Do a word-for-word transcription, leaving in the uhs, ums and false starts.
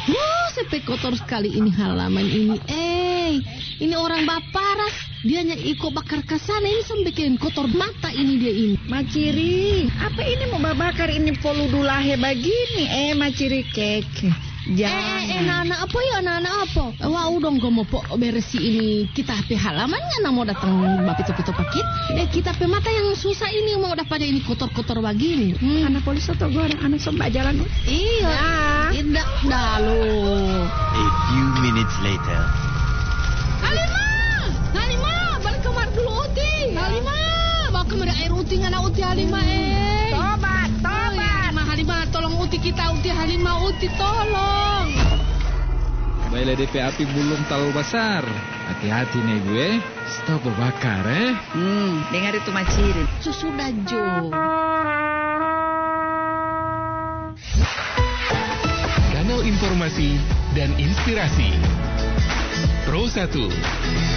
Oh, sampai kotor sekali ini halaman ini. Eh, ini orang Baparas. Dianya ikut bakar ke sana ini sampai bikin kotor mata ini dia ini. Maciri, apa ini mau babakar ini poludulahe begini? Eh, Maciri kek. Jangan. Eh, eh, anak-anak apa ya, anak-anak apa? Wah, udong gue mau pok beresi ini kita pe halamannya, mau datang bapito-pito pakit. Eh, kita pe mata yang susah ini mau dapat ini kotor-kotor begini. Hmm. Anak polis atau gue orang anak sombak jalan. Iya, tidak dalu. A few minutes later. Halima, Halima, balik kamar dulu Uti. Halima, bawa kemari air Uti, anak Uti Halima eh. Tobat, tobat. Oh, Halima, tolong Uti kita, Uti Halima, Uti tolong. Baiklah D P api belum terlalu besar. Hati-hati nih gue. Stop bakar eh. Hmm, dengar itu Maciri. Sudah Jo. Kanal informasi dan inspirasi Pro satu.